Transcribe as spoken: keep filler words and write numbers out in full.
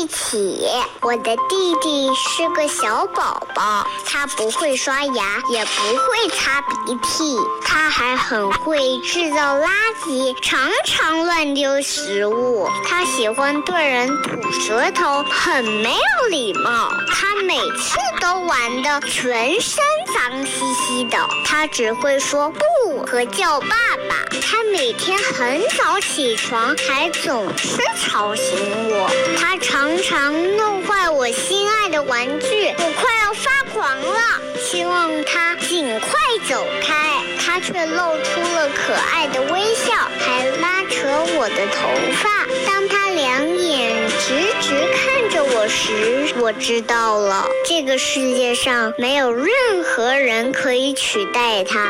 一起。我的弟弟是个小宝宝，他不会刷牙，也不会擦鼻涕，他还很会制造垃圾，常常乱丢食物。他喜欢对人吐舌头，很没有礼貌。他每次都玩得全身脏兮兮的，他只会说不和叫爸爸。他每天很早起床，还总是吵醒我。他常常弄坏我心爱的玩具，我快要发狂了，希望他尽快走开。他却露出了可爱的微笑，还拉扯我的头发。当他两眼直直看着我时，我知道了，这个世界上没有任何人可以取代他。